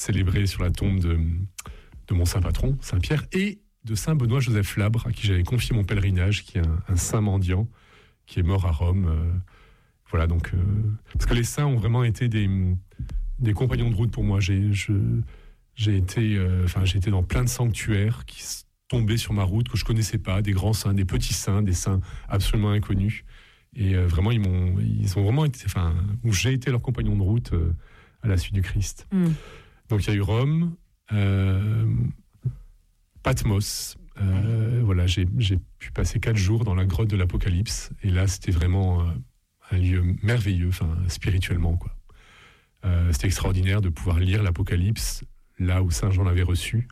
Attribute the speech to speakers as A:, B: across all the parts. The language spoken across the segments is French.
A: célébré sur la tombe de mon saint patron, Saint Pierre, et de Saint Benoît-Joseph Labre, à qui j'avais confié mon pèlerinage, qui est un saint mendiant, qui est mort à Rome. Voilà, donc... parce que les saints ont vraiment été des compagnons de route pour moi. J'ai été dans plein de sanctuaires qui tombaient sur ma route, que je connaissais pas, des grands saints, des petits saints, des saints absolument inconnus. Et vraiment, ils ont vraiment été... où j'ai été leur compagnon de route à la suite du Christ. Donc il y a eu Rome, Patmos. Voilà, j'ai pu passer 4 jours dans la grotte de l'Apocalypse. Et là, c'était vraiment un lieu merveilleux, spirituellement, quoi. C'était extraordinaire de pouvoir lire l'Apocalypse là où Saint Jean l'avait reçu.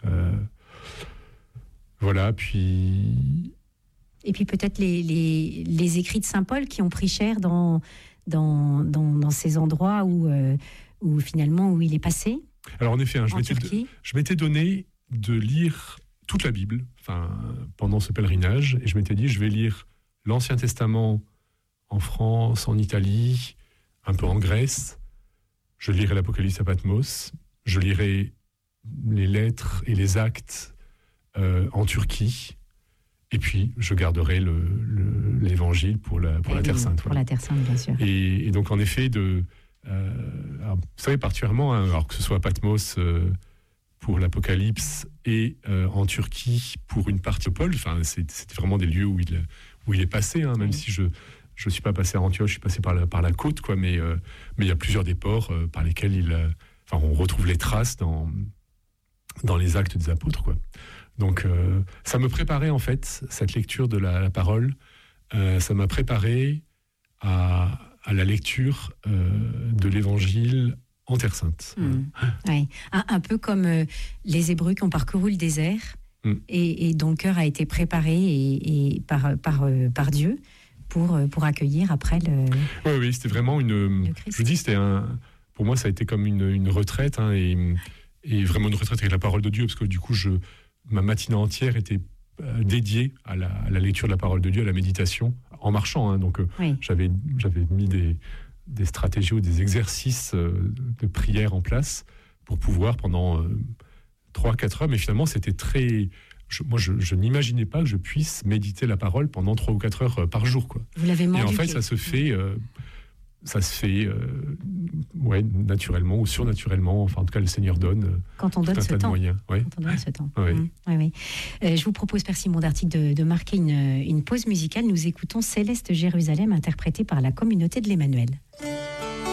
A: Voilà, puis...
B: Et puis peut-être les écrits de Saint Paul qui ont pris cher dans ces endroits où finalement où il est passé.
A: Alors en effet, je m'étais donné de lire toute la Bible pendant ce pèlerinage, et je m'étais dit, je vais lire l'Ancien Testament en France, en Italie, un peu en Grèce. Je lirai l'Apocalypse à Patmos. Je lirai les lettres et les actes en Turquie. Et puis, je garderai l'Évangile pour la Terre Sainte.
B: Pour la Terre Sainte, bien sûr.
A: Et donc, en effet, vous savez, particulièrement, alors que ce soit à Patmos pour l'Apocalypse et en Turquie pour une partie de Paul, c'était vraiment des lieux où il est passé, même si je ne suis pas passé à Antioche, je suis passé par la côte, quoi, mais il y a plusieurs des ports par lesquels on retrouve les traces dans les actes des apôtres, quoi. Donc, ça me préparait, en fait, cette lecture de la parole, ça m'a préparé à la lecture de l'Évangile en Terre Sainte.
B: Ouais. Un peu comme les Hébreux qui ont parcouru le désert et dont le cœur a été préparé et par Dieu pour accueillir après le...
A: Oui, c'était vraiment je vous dis, pour moi, ça a été comme une retraite, et vraiment une retraite avec la parole de Dieu, parce que du coup, ma matinée entière était dédiée à la lecture de la parole de Dieu, à la méditation, en marchant. Donc, j'avais mis des stratégies ou des exercices de prière en place pour pouvoir, pendant 3-4 heures, mais finalement, c'était très... Je n'imaginais pas que je puisse méditer la parole pendant 3 ou 4 heures par jour, quoi.
B: Vous l'avez manduqué.
A: Et en fait, ça se fait... naturellement ou surnaturellement. En tout cas, le Seigneur donne
B: quand on donne ce temps.
A: Moyens. Ouais.
B: Quand on donne ce temps.
A: Oui.
B: Je vous propose, Père Simon d'Artic, de marquer une pause musicale. Nous écoutons Céleste Jérusalem, interprétée par la communauté de l'Emmanuel.